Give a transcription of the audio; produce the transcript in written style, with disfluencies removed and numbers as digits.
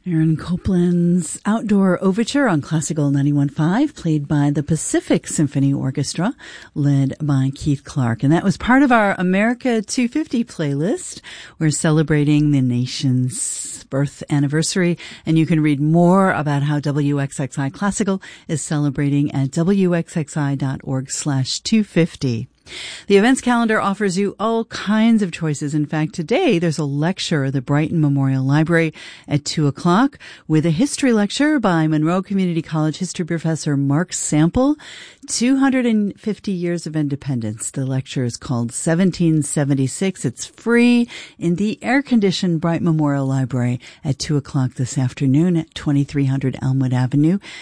Aaron Copland's Outdoor Overture on Classical 91.5, played by the Pacific Symphony Orchestra, led by Keith Clark. And that was part of our America 250 playlist. We're celebrating the nation's birth anniversary, and you can read more about how WXXI Classical is celebrating at wxxi.org/250. The events calendar offers you all kinds of choices. In fact, today there's a lecture at the Brighton Memorial Library at 2:00 with a history lecture by Monroe Community College history professor Mark Sample, 250 Years of Independence. The lecture is called 1776. It's free in the air-conditioned Brighton Memorial Library at 2:00 this afternoon at 2300 Elmwood Avenue.